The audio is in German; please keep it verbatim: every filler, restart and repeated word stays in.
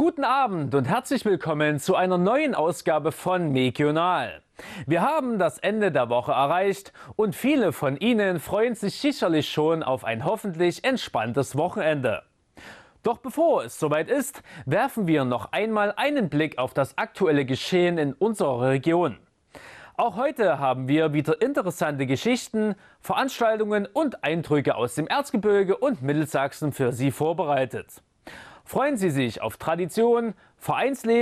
Guten Abend und herzlich willkommen zu einer neuen Ausgabe von Megional. Wir haben das Ende der Woche erreicht und viele von Ihnen freuen sich sicherlich schon auf ein hoffentlich entspanntes Wochenende. Doch bevor es soweit ist, werfen wir noch einmal einen Blick auf das aktuelle Geschehen in unserer Region. Auch heute haben wir wieder interessante Geschichten, Veranstaltungen und Eindrücke aus dem Erzgebirge und Mittelsachsen für Sie vorbereitet. Freuen Sie sich auf Tradition, Vereinsleben